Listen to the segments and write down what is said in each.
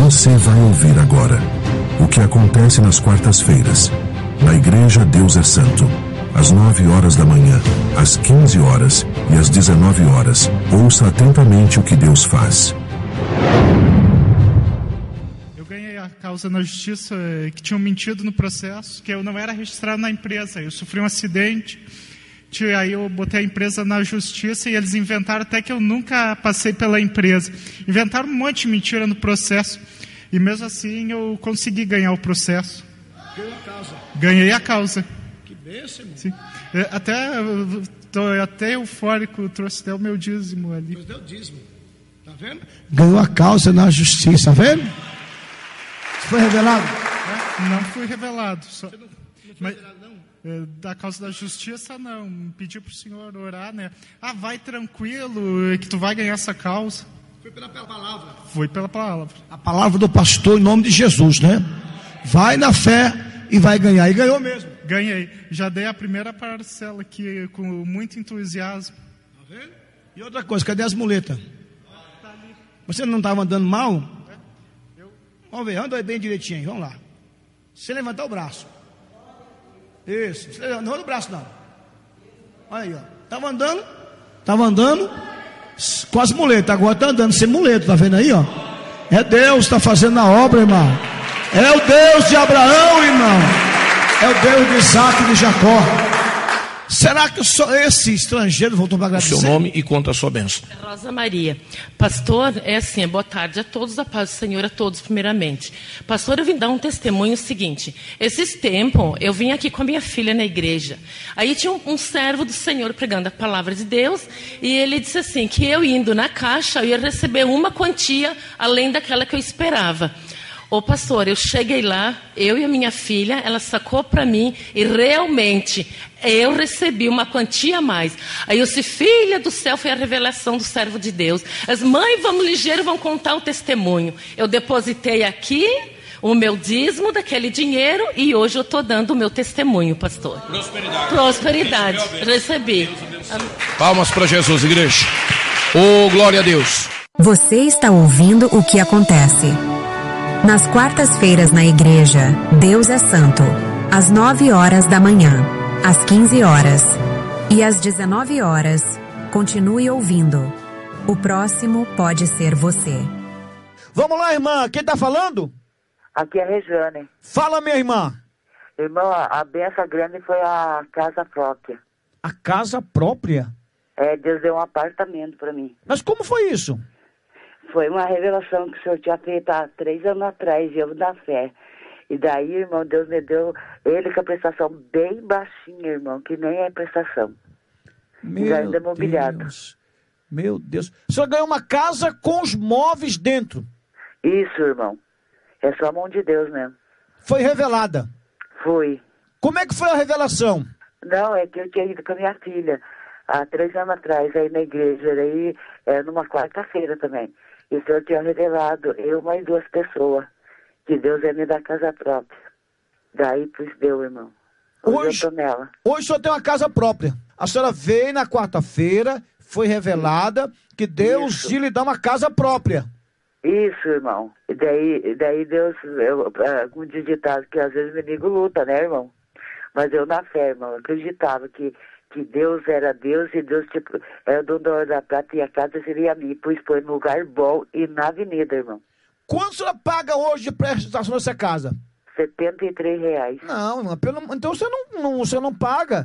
Você vai ouvir agora o que acontece nas quartas-feiras, na Igreja Deus é Santo, às 9 horas da manhã, às 15 horas e às 19 horas. Ouça atentamente o que Deus faz. Eu ganhei a causa na justiça que tinham mentido no processo, que eu não era registrado na empresa. Eu sofri um acidente, aí eu botei a empresa na justiça e eles inventaram até que eu nunca passei pela empresa. Inventaram um monte de mentira no processo. E mesmo assim eu consegui ganhar o processo. Ganhou a causa? Ganhei a causa. Que bênção, irmão. Sim. Estou até eufórico, trouxe até o meu dízimo ali. Deus deu dízimo. Tá vendo? Ganhou a causa na justiça, tá vendo? Foi revelado? Não fui revelado. Só... Você não foi revelado, não? Da causa da justiça, não. Pedi para o senhor orar, né? Vai tranquilo, que tu vai ganhar essa causa. Foi pela palavra. Foi pela palavra. A palavra do pastor em nome de Jesus, né? Vai na fé e vai ganhar. E ganhou mesmo. Ganhei. Já dei a primeira parcela aqui com muito entusiasmo. Tá vendo? E outra coisa, cadê as muletas? Tá ali. Você não estava andando mal? Vamos ver, anda bem direitinho aí, vamos lá. Você levantar o braço. Isso, não anda o braço não. Olha aí, ó. Estava andando com as muletas, agora está andando sem muleta, tá vendo aí, ó? É Deus que está fazendo a obra, irmão. É o Deus de Abraão, irmão. É o Deus de Isaac e de Jacó. Será que só esse estrangeiro voltou para agradecer? O seu nome e conta a sua bênção. Rosa Maria. Pastor, boa tarde a todos, a paz do Senhor a todos primeiramente. Pastor, eu vim dar um testemunho seguinte. Esses tempos, eu vim aqui com a minha filha na igreja. Aí tinha um servo do Senhor pregando a palavra de Deus, e ele disse assim, que eu indo na caixa, eu ia receber uma quantia além daquela que eu esperava. Ô pastor, eu cheguei lá, eu e a minha filha, ela sacou para mim e realmente eu recebi uma quantia a mais. Aí eu disse, filha do céu, foi a revelação do servo de Deus. As mães, vamos ligeiro, vão contar o testemunho. Eu depositei aqui o meu dízimo daquele dinheiro e hoje eu estou dando o meu testemunho, pastor. Prosperidade. Recebi. Palmas para Jesus, igreja. Oh, glória a Deus. Você está ouvindo o que acontece. Nas quartas-feiras na igreja, Deus é Santo, às 9 horas da manhã, às 15 horas e às 19 horas. Continue ouvindo. O próximo pode ser você. Vamos lá, irmã. Quem está falando? Aqui é a Rejane. Fala, minha irmã. Irmão, a benção grande foi a casa própria. A casa própria? Deus deu um apartamento para mim. Mas como foi isso? Foi uma revelação que o senhor tinha feito há 3 anos atrás, eu da fé. E daí, irmão, Deus me deu ele com a prestação bem baixinha, irmão, que nem é prestação. Meu Deus. Meu Deus. O senhor ganhou uma casa com os móveis dentro? Isso, irmão. É só a mão de Deus mesmo. Foi revelada? Foi. Como é que foi a revelação? Não, é que eu tinha ido com a minha filha há 3 anos atrás, aí na igreja, aí numa quarta-feira também. E o senhor tinha revelado, eu mais 2 pessoas, que Deus ia me dar casa própria. Daí, pois deu, irmão. Hoje eu tô nela. Hoje o senhor tem uma casa própria. A senhora veio na quarta-feira, foi revelada que Deus ia lhe dar uma casa própria. Isso, irmão. E daí Deus, como diz ditado, que às vezes o inimigo luta, né, irmão? Mas eu na fé, irmão, acreditava que Deus era Deus e Deus era o dono da ouro da prata e a casa seria minha, pois foi no lugar bom e na avenida, irmão. Quanto a senhora paga hoje de prestação dessa casa? R$73. Não, irmão, então você não paga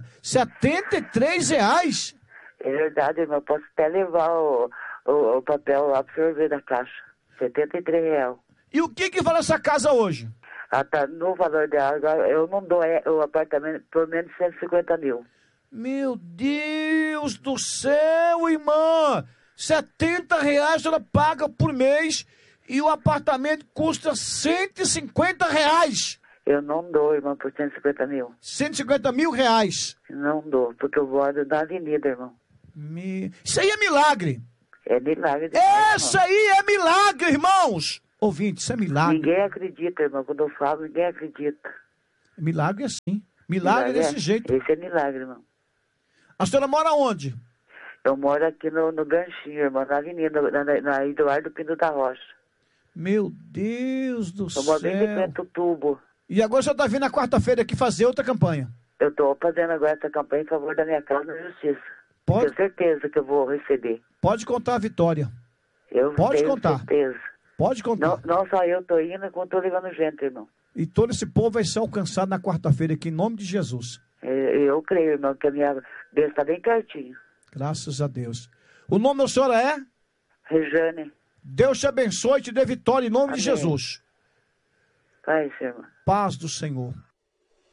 R$73? É verdade, irmão, posso até levar o papel lá pro senhor ver da caixa. R$73. E o que vale essa casa hoje? Tá no valor dela, eu não dou o apartamento por menos de 150 mil. Meu Deus do céu, irmã! R$70 a senhora paga por mês e o apartamento custa R$150. Eu não dou, irmão, por 150 mil. 150 mil reais? Não dou, porque eu moro na avenida, irmão. Isso aí é milagre. É milagre. Isso aí é milagre, irmãos. Ouvinte, isso é milagre. Ninguém acredita, irmão. Quando eu falo, ninguém acredita. Milagre é assim. Milagre é desse jeito. Esse é milagre, irmão. A senhora mora onde? Eu moro aqui no Ganchinho, irmão, na avenida, na Eduardo Pino da Rocha. Meu Deus do céu. Tomou bem de frente o tubo. E agora o senhor está vindo na quarta-feira aqui fazer outra campanha? Eu estou fazendo agora essa campanha em favor da minha causa na justiça. Tenho certeza que eu vou receber. Pode contar a vitória. Pode tenho contar. Certeza. Pode contar. Não só eu estou indo, como estou ligando gente, irmão. E todo esse povo vai ser alcançado na quarta-feira aqui, em nome de Jesus. Eu creio, irmão, que a minha Deus está bem pertinho. Graças a Deus. O nome da senhora é? Rejane. Deus te abençoe e te dê vitória em nome de Jesus. Pai, Senhor. Paz do Senhor.